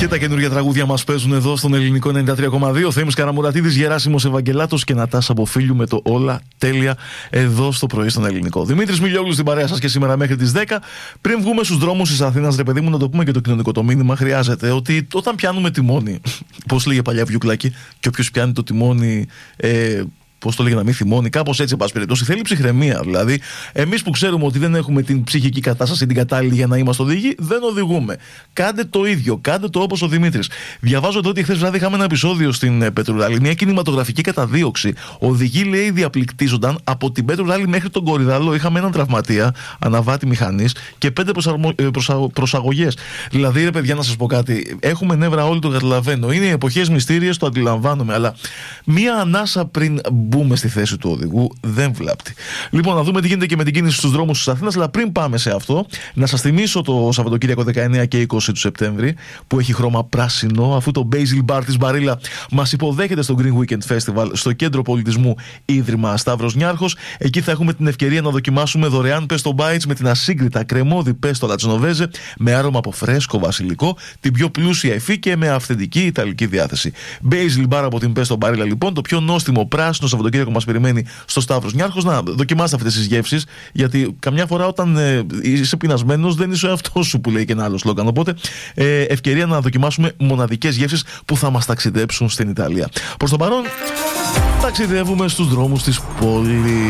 Και τα καινούργια τραγούδια μας παίζουν εδώ στον Ελληνικό 93,2. Θέμης Καραμουρατίδης, Γεράσιμος Ευαγγελάτος και Νατάσα Μποφίλιου με το όλα τέλεια εδώ στο πρωί στον Ελληνικό. Δημήτρης Μιλιόγλου στην παρέα σας και σήμερα μέχρι τις 10. Πριν βγούμε στους δρόμους της Αθήνας, ρε παιδί μου, να το πούμε και το κοινωνικό το μήνυμα, χρειάζεται ότι όταν πιάνουμε τιμόνι, πώς λέγε παλιά Βιουκλάκη, και όποιος πιάνει το τιμόνι. Πώς το λέγε, να μην θυμώνει, κάπως έτσι, εν πάση περιπτώσει. Θέλει ψυχραιμία. Δηλαδή, εμείς που ξέρουμε ότι δεν έχουμε την ψυχική κατάσταση την κατάλληλη για να είμαστε οδηγοί, δεν οδηγούμε. Κάντε το ίδιο, κάντε το όπως ο Δημήτρης. Διαβάζω εδώ ότι χθες βράδυ είχαμε ένα επεισόδιο στην Πετρουράλη, μια κινηματογραφική καταδίωξη. Οδηγοί, λέει, διαπληκτίζονταν από την Πετρουράλη μέχρι τον Κορυδαλό. Είχαμε έναν τραυματία, αναβάτη μηχανής και 5 προσαγωγές. Δηλαδή, ρε παιδιά, να σας πω κάτι. Έχουμε νεύρα, όλοι το καταλαβαίνω. Είναι εποχές μυστήριες, το αντιλαμβάνομαι, αλλά μία ανάσα πριν μπούμε στη θέση του οδηγού δεν βλάπτει. Λοιπόν, να δούμε τι γίνεται και με την κίνηση στους δρόμους της Αθήνας. Αλλά πριν πάμε σε αυτό, να σας θυμίσω το Σαββατοκύριακο 19 και 20 του Σεπτέμβρη, που έχει χρώμα πράσινο, αφού το Basil Bar της Μπαρίλα μας υποδέχεται στο Green Weekend Festival στο Κέντρο Πολιτισμού Ίδρυμα Σταύρος Νιάρχος. Εκεί θα έχουμε την ευκαιρία να δοκιμάσουμε δωρεάν pesto bites με την ασύγκριτα κρεμόδι pesto alla genovese, με άρωμα από φρέσκο βασιλικό, την πιο πλούσια υφή και με αυθεντική ιταλική διάθεση. Basil Bar από την Pesto Barilla, λοιπόν, το πιο νόστιμο πράσινο Σαββατοκύριακο μας περιμένει στο Σταύρος Νιάρχος. Να δοκιμάστε αυτές τις γεύσεις, γιατί καμιά φορά όταν είσαι πεινασμένος δεν είσαι ο εαυτός σου, που λέει και ένα άλλο σλόγγαν. Οπότε ευκαιρία να δοκιμάσουμε μοναδικές γεύσεις που θα μας ταξιδέψουν στην Ιταλία. Προς το παρόν, ταξιδεύουμε στους δρόμους της πόλης.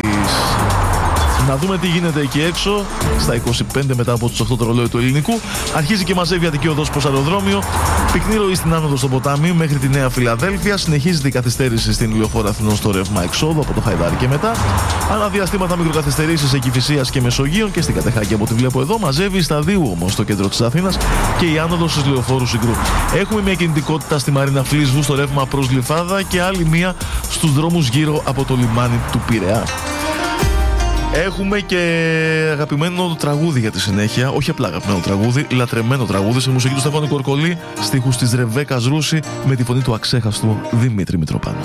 Να δούμε τι γίνεται εκεί έξω. Στα 25 μετά από τους 8 το ρολόι του Ελληνικού. Αρχίζει και μαζεύει Αττική οδός προς αεροδρόμιο. Πυκνή ροή στην άνοδο στο ποτάμι μέχρι τη Νέα Φιλαδέλφια. Συνεχίζεται η καθυστέρηση στην Λεωφόρο Αθηνών στο ρεύμα εξόδου από το Χαϊδάρι και μετά. Αναδιαστήματα μικροκαθυστερήσεις σε Κηφισίας και Μεσογείων και στην Κατεχάκη, από ό,τι βλέπω εδώ. Μαζεύει στα 2 όμως στο κέντρο της Αθήνας και η άνοδος στις Λεωφόρου Συγκρού. Έχουμε μια κινητικότητα στη Μαρίνα Φλίσβου στο ρεύμα προς Γλυφάδα και άλλη μία στους δρόμους γύρω από το λιμάνι του Πειραιά. Έχουμε και αγαπημένο τραγούδι για τη συνέχεια. Όχι απλά αγαπημένο τραγούδι, λατρεμένο τραγούδι σε μουσική του Στέφανου Κορκολή, στίχους της Ρεβέκας Ρούση με τη φωνή του αξέχαστου Δημήτρη Μητροπάνου.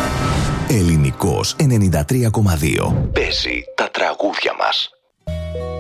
Ελληνικός 93,2. Παίζει τα τραγούδια μας.